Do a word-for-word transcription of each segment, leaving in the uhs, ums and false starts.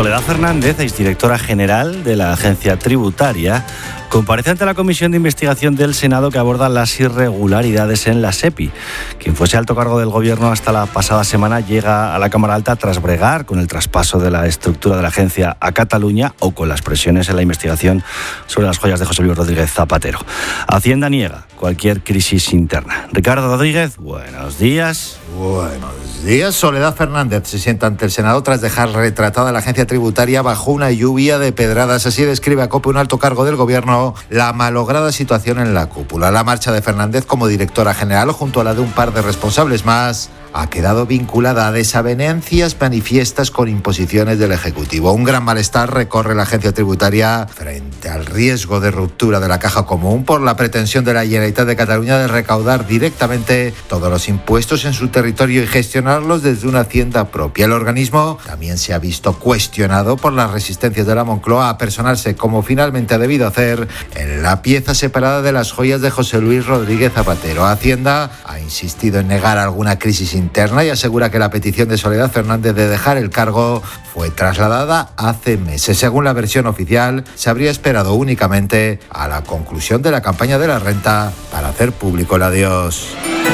Soledad Fernández, exdirectora general de la Agencia Tributaria, comparece ante la Comisión de Investigación del Senado que aborda las irregularidades en la SEPI. Quien fuese alto cargo del Gobierno hasta la pasada semana llega a la Cámara Alta tras bregar con el traspaso de la estructura de la agencia a Cataluña o con las presiones en la investigación sobre las joyas de José Luis Rodríguez Zapatero. Hacienda niega cualquier crisis interna. Ricardo Rodríguez, buenos días. Buenos días. Soledad Fernández se sienta ante el Senado tras dejar retratada la agencia tributaria bajo una lluvia de pedradas. Así describe a COPE un alto cargo del Gobierno la malograda situación en la cúpula. La marcha de Fernández como directora general, junto a la de un par de responsables más, ha quedado vinculada a desavenencias manifiestas con imposiciones del Ejecutivo. Un gran malestar recorre la agencia tributaria frente al riesgo de ruptura de la caja común por la pretensión de la Generalitat de Cataluña de recaudar directamente todos los impuestos en su territorio y gestionarlos desde una hacienda propia. El organismo también se ha visto cuestionado por las resistencias de la Moncloa a personarse, como finalmente ha debido hacer, en la pieza separada de las joyas de José Luis Rodríguez Zapatero. Hacienda ha insistido en negar alguna crisis interna y asegura que la petición de Soledad Fernández de dejar el cargo fue trasladada hace meses. Según la versión oficial, se habría esperado únicamente a la conclusión de la campaña de la renta para hacer público el adiós.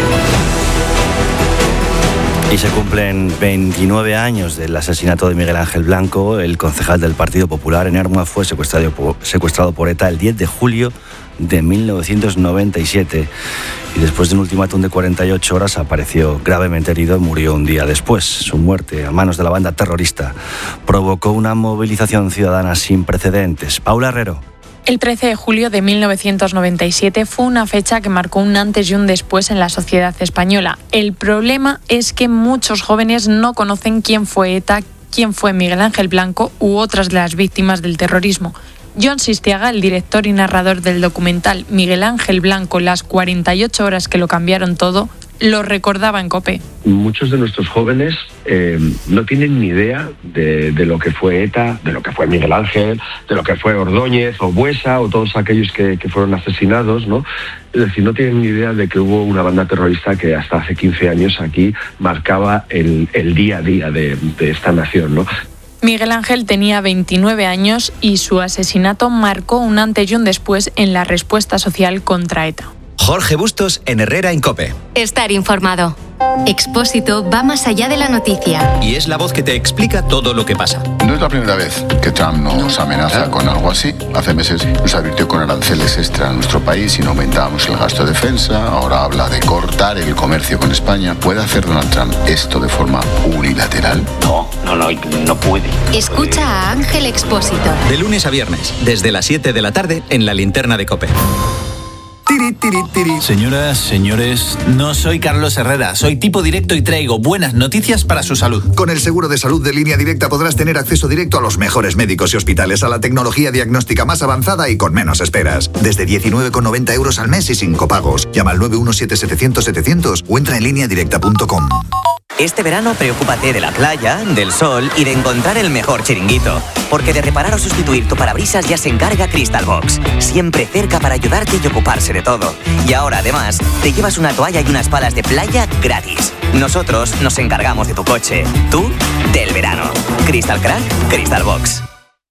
Y se cumplen veintinueve años del asesinato de Miguel Ángel Blanco. El concejal del Partido Popular en Ermua fue secuestrado por, secuestrado por ETA el diez de julio de mil novecientos noventa y siete y después de un ultimátum de cuarenta y ocho horas apareció gravemente herido y murió un día después. Su muerte a manos de la banda terrorista provocó una movilización ciudadana sin precedentes. Paula Herrero. El trece de julio de mil novecientos noventa y siete fue una fecha que marcó un antes y un después en la sociedad española. El problema es que muchos jóvenes no conocen quién fue ETA, quién fue Miguel Ángel Blanco u otras de las víctimas del terrorismo. Jon Sistiaga, el director y narrador del documental Miguel Ángel Blanco, las cuarenta y ocho horas que lo cambiaron todo, lo recordaba en COPE. Muchos de nuestros jóvenes eh, no tienen ni idea de, de lo que fue ETA, de lo que fue Miguel Ángel, de lo que fue Ordóñez o Buesa o todos aquellos que, que fueron asesinados, ¿no? Es decir, no tienen ni idea de que hubo una banda terrorista que hasta hace quince años aquí marcaba el, el día a día de, de esta nación, ¿no? Miguel Ángel tenía veintinueve años y su asesinato marcó un antes y un después en la respuesta social contra ETA. Jorge Bustos en Herrera en COPE. Estar informado. Expósito va más allá de la noticia. Y es la voz que te explica todo lo que pasa. No es la primera vez que Trump nos amenaza con algo así. Hace meses nos advirtió con aranceles extra a nuestro país si no aumentábamos el gasto de defensa. Ahora habla de cortar el comercio con España. ¿Puede hacer Donald Trump esto de forma unilateral? No, no, no, no puede. Escucha a Ángel Expósito. De lunes a viernes, desde las siete de la tarde, en la linterna de COPE. Tiri, tiri, tiri. Señoras, señores, no soy Carlos Herrera, soy tipo directo y traigo buenas noticias para su salud. Con el seguro de salud de Línea Directa podrás tener acceso directo a los mejores médicos y hospitales, a la tecnología diagnóstica más avanzada y con menos esperas. Desde diecinueve con noventa euros al mes y sin copagos. Llama al nueve uno siete setecientos setecientos o entra en línea directa punto com. Este verano preocúpate de la playa, del sol y de encontrar el mejor chiringuito. Porque de reparar o sustituir tu parabrisas ya se encarga Crystal Box. Siempre cerca para ayudarte y ocuparse de todo. Y ahora además te llevas una toalla y unas palas de playa gratis. Nosotros nos encargamos de tu coche. Tú, del verano. Crystal Crack, Crystal Box.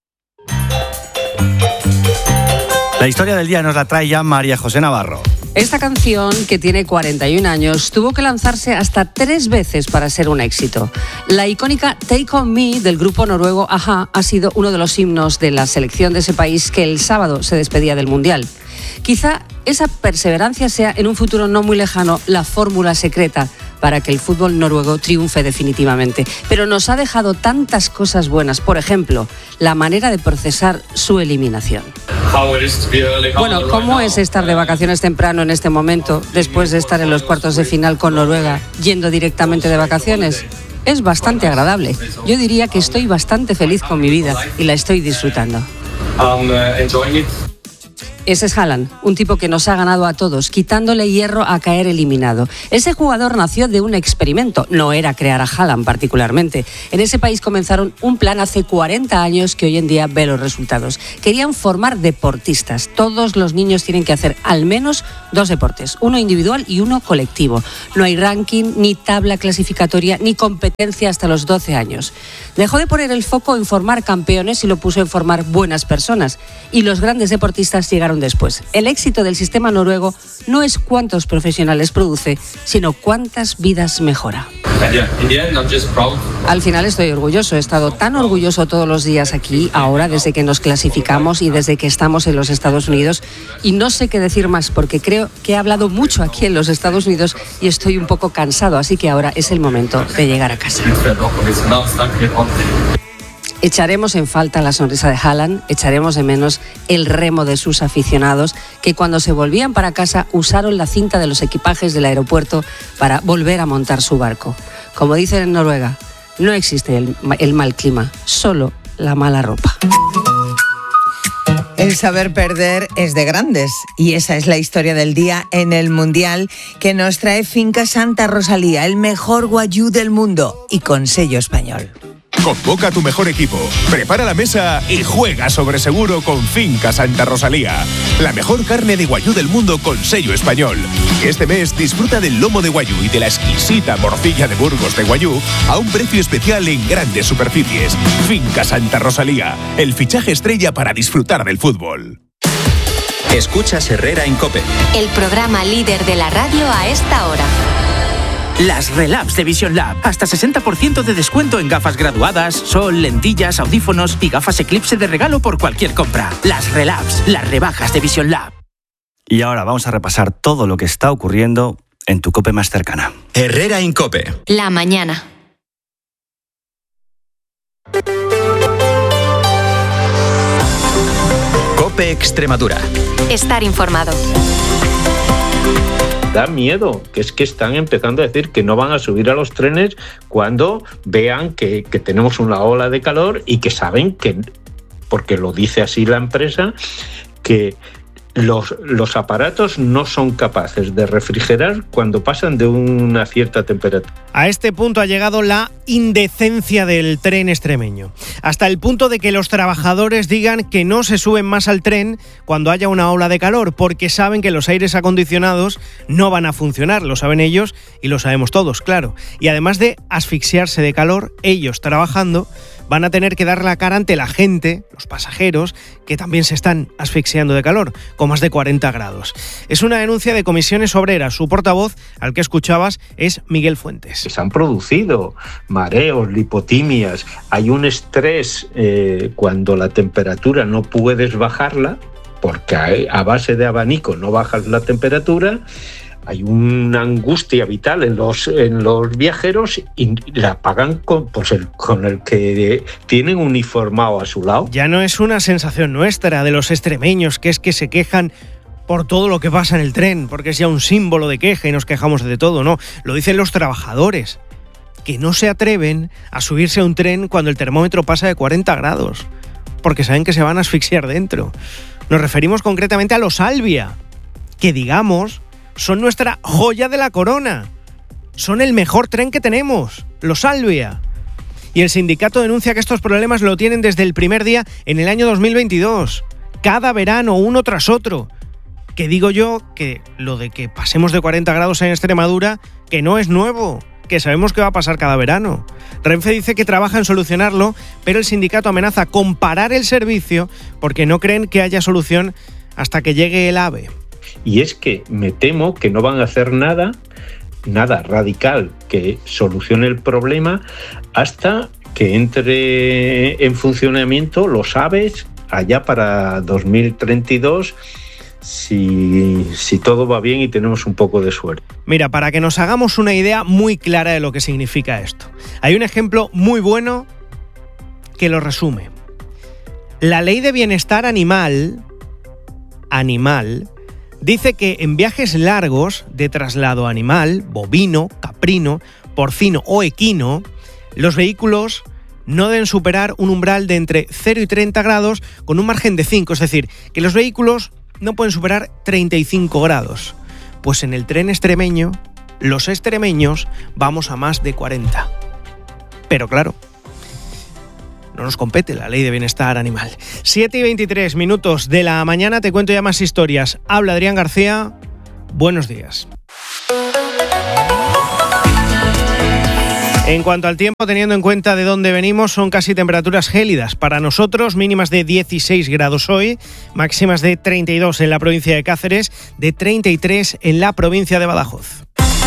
La historia del día nos la trae ya María José Navarro. Esta canción, que tiene cuarenta y un años, tuvo que lanzarse hasta tres veces para ser un éxito. La icónica Take On Me del grupo noruego a-ha ha sido uno de los himnos de la selección de ese país que el sábado se despedía del Mundial. Quizá esa perseverancia sea en un futuro no muy lejano la fórmula secreta para que el fútbol noruego triunfe definitivamente. Pero nos ha dejado tantas cosas buenas, por ejemplo, la manera de procesar su eliminación. Bueno, ¿cómo es estar de vacaciones temprano en este momento, después de estar en los cuartos de final con Noruega, yendo directamente de vacaciones? Es bastante agradable. Yo diría que estoy bastante feliz con mi vida y la estoy disfrutando. Ese es Haaland, un tipo que nos ha ganado a todos, quitándole hierro a caer eliminado. Ese jugador nació de un experimento, no era crear a Haaland particularmente. En ese país comenzaron un plan hace cuarenta años que hoy en día ve los resultados. Querían formar deportistas. Todos los niños tienen que hacer al menos dos deportes, uno individual y uno colectivo. No hay ranking, ni tabla clasificatoria, ni competencia hasta los doce años. Dejó de poner el foco en formar campeones y lo puso en formar buenas personas. Y los grandes deportistas llegaron después. El éxito del sistema noruego no es cuántos profesionales produce, sino cuántas vidas mejora. Al final estoy orgulloso, he estado tan orgulloso todos los días aquí, ahora desde que nos clasificamos y desde que estamos en los Estados Unidos, y no sé qué decir más porque creo que he hablado mucho aquí en los Estados Unidos y estoy un poco cansado, así que ahora es el momento de llegar a casa. Echaremos en falta la sonrisa de Haaland, echaremos de menos el remo de sus aficionados, que cuando se volvían para casa usaron la cinta de los equipajes del aeropuerto para volver a montar su barco. Como dicen en Noruega, no existe el, el mal clima, solo la mala ropa. El saber perder es de grandes y esa es la historia del día en el Mundial que nos trae Finca Santa Rosalía, el mejor guayú del mundo y con sello español. Convoca a tu mejor equipo, prepara la mesa y juega sobre seguro con Finca Santa Rosalía. La mejor carne de guayú del mundo con sello español. Este mes disfruta del lomo de guayú y de la exquisita morcilla de Burgos de guayú a un precio especial en grandes superficies. Finca Santa Rosalía, el fichaje estrella para disfrutar del fútbol. Escuchas Herrera en COPE. El programa líder de la radio a esta hora. Las Relabs de Vision Lab. Hasta sesenta por ciento de descuento en gafas graduadas, sol, lentillas, audífonos y gafas Eclipse de regalo por cualquier compra. Las Relabs, las rebajas de Vision Lab. Y ahora vamos a repasar todo lo que está ocurriendo en tu COPE más cercana. Herrera en COPE. La mañana. COPE Extremadura. Estar informado. Da miedo, que es que están empezando a decir que no van a subir a los trenes cuando vean que, que tenemos una ola de calor y que saben que, porque lo dice así la empresa, que los, los aparatos no son capaces de refrigerar cuando pasan de una cierta temperatura. A este punto ha llegado la indecencia del tren extremeño, hasta el punto de que los trabajadores digan que no se suben más al tren cuando haya una ola de calor, porque saben que los aires acondicionados no van a funcionar, lo saben ellos y lo sabemos todos, claro. Y además de asfixiarse de calor, ellos trabajando van a tener que dar la cara ante la gente, los pasajeros, que también se están asfixiando de calor, con más de cuarenta grados. Es una denuncia de Comisiones Obreras. Su portavoz, al que escuchabas, es Miguel Fuentes. Se han producido mareos, lipotimias, hay un estrés eh, cuando la temperatura no puedes bajarla, porque hay, a base de abanico no bajas la temperatura. Hay una angustia vital en los, en los viajeros y la pagan con, pues el, con el que tienen uniformado a su lado. Ya no es una sensación nuestra de los extremeños, que es que se quejan por todo lo que pasa en el tren, porque es ya un símbolo de queja y nos quejamos de todo, no. Lo dicen los trabajadores, que no se atreven a subirse a un tren cuando el termómetro pasa de cuarenta grados, porque saben que se van a asfixiar dentro. Nos referimos concretamente a los Albia, que digamos son nuestra joya de la corona. Son el mejor tren que tenemos, los Albia. Y el sindicato denuncia que estos problemas lo tienen desde el primer día en el año dos mil veintidós. Cada verano, uno tras otro. Que digo yo que lo de que pasemos de cuarenta grados en Extremadura, que no es nuevo, que sabemos que va a pasar cada verano. Renfe dice que trabaja en solucionarlo, pero el sindicato amenaza con parar el servicio porque no creen que haya solución hasta que llegue el AVE. Y es que me temo que no van a hacer nada, nada radical que solucione el problema hasta que entre en funcionamiento los AVEs allá para dos mil treinta y dos, si, si todo va bien y tenemos un poco de suerte. Mira, para que nos hagamos una idea muy clara de lo que significa esto, hay un ejemplo muy bueno que lo resume. La Ley de Bienestar Animal, animal, dice que en viajes largos de traslado animal, bovino, caprino, porcino o equino, los vehículos no deben superar un umbral de entre cero y treinta grados con un margen de cinco, es decir, que los vehículos no pueden superar treinta y cinco grados. Pues en el tren extremeño, los extremeños vamos a más de cuarenta. Pero claro, no nos compete la ley de bienestar animal. siete y veintitrés minutos de la mañana, te cuento ya más historias. Habla Adrián García, buenos días. En cuanto al tiempo, teniendo en cuenta de dónde venimos, son casi temperaturas gélidas. Para nosotros, mínimas de dieciséis grados hoy, máximas de treinta y dos en la provincia de Cáceres, de treinta y tres en la provincia de Badajoz.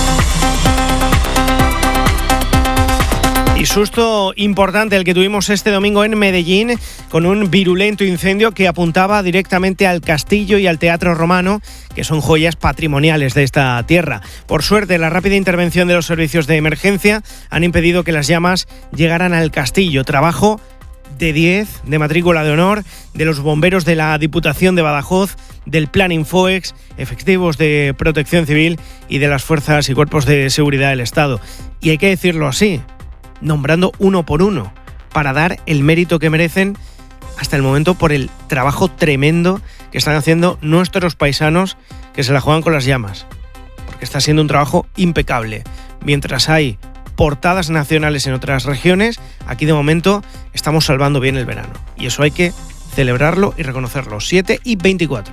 Y susto importante el que tuvimos este domingo en Medellín, con un virulento incendio que apuntaba directamente al castillo y al teatro romano, que son joyas patrimoniales de esta tierra. Por suerte, la rápida intervención de los servicios de emergencia han impedido que las llamas llegaran al castillo. Trabajo de diez, de matrícula de honor, de los bomberos de la Diputación de Badajoz, del Plan Infoex, efectivos de Protección Civil y de las fuerzas y cuerpos de seguridad del Estado. Y hay que decirlo así, nombrando uno por uno, para dar el mérito que merecen hasta el momento por el trabajo tremendo que están haciendo nuestros paisanos que se la juegan con las llamas, porque está siendo un trabajo impecable. Mientras hay portadas nacionales en otras regiones, aquí de momento estamos salvando bien el verano, y eso hay que celebrarlo y reconocerlo. siete y veinticuatro.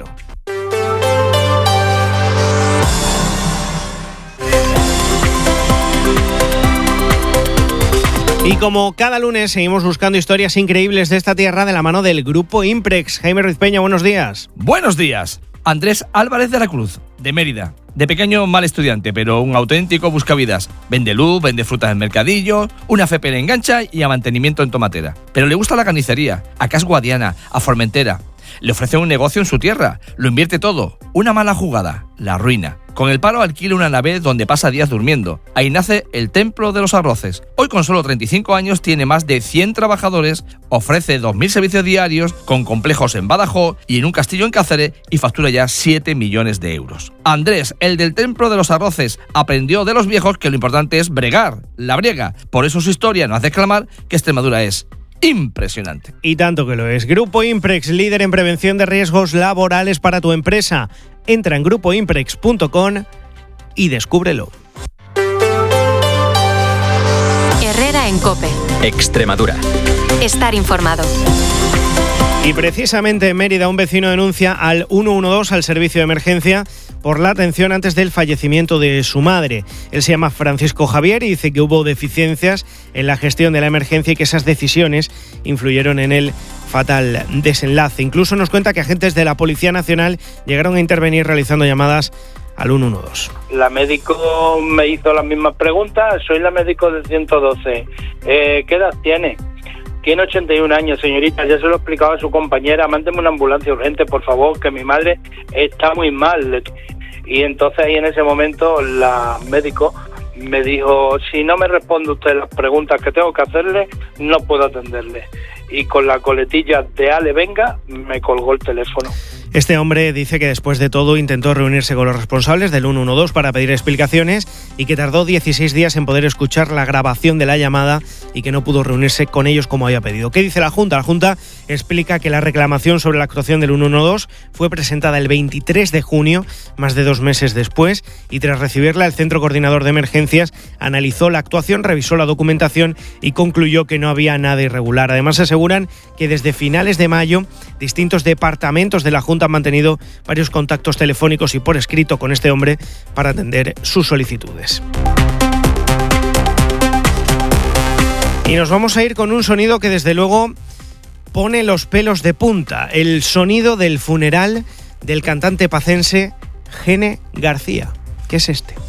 Y como cada lunes seguimos buscando historias increíbles de esta tierra de la mano del Grupo Imprex. Jaime Ruiz Peña, buenos días. Buenos días. Andrés Álvarez de la Cruz, de Mérida. De pequeño mal estudiante, pero un auténtico buscavidas. Vende luz, vende frutas en mercadillo, una F P le engancha y a mantenimiento en tomatera. Pero le gusta la carnicería, a Cas Guadiana, a Formentera. Le ofrece un negocio en su tierra, lo invierte todo. Una mala jugada, la arruina. Con el paro alquila una nave donde pasa días durmiendo. Ahí nace el Templo de los Arroces. Hoy con solo treinta y cinco años tiene más de cien trabajadores, ofrece dos mil servicios diarios, con complejos en Badajoz y en un castillo en Cáceres y factura ya siete millones de euros. Andrés, el del Templo de los Arroces, aprendió de los viejos que lo importante es bregar, la briega. Por eso su historia nos hace exclamar que Extremadura es impresionante. Y tanto que lo es. Grupo Imprex, líder en prevención de riesgos laborales para tu empresa. Entra en grupo imprex punto com y descúbrelo. Herrera en COPE. Extremadura. Estar informado. Y precisamente en Mérida un vecino denuncia al uno uno dos, al servicio de emergencia, por la atención antes del fallecimiento de su madre. Él se llama Francisco Javier y dice que hubo deficiencias en la gestión de la emergencia y que esas decisiones influyeron en el fatal desenlace. Incluso nos cuenta que agentes de la Policía Nacional llegaron a intervenir realizando llamadas al uno uno dos. La médico me hizo las mismas preguntas. Soy la médico del ciento doce. Eh, ¿Qué edad tiene? Tiene ochenta y un años, señorita. Ya se lo he explicado a su compañera. Mándeme una ambulancia urgente, por favor, que mi madre está muy mal. Y entonces ahí en ese momento la médico me dijo, si no me responde usted las preguntas que tengo que hacerle, no puedo atenderle. Y con la coletilla de Ale, venga, me colgó el teléfono. Este hombre dice que después de todo intentó reunirse con los responsables del uno uno dos para pedir explicaciones y que tardó dieciséis días en poder escuchar la grabación de la llamada y que no pudo reunirse con ellos como había pedido. ¿Qué dice la Junta? La Junta explica que la reclamación sobre la actuación del uno uno dos fue presentada el veintitrés de junio, más de dos meses después, y tras recibirla el Centro Coordinador de Emergencias analizó la actuación, revisó la documentación y concluyó que no había nada irregular. Además aseguran que desde finales de mayo distintos departamentos de la Junta han mantenido varios contactos telefónicos y por escrito con este hombre para atender sus solicitudes. Y nos vamos a ir con un sonido que desde luego pone los pelos de punta, el sonido del funeral del cantante pacense Gene García. ¿Qué es este?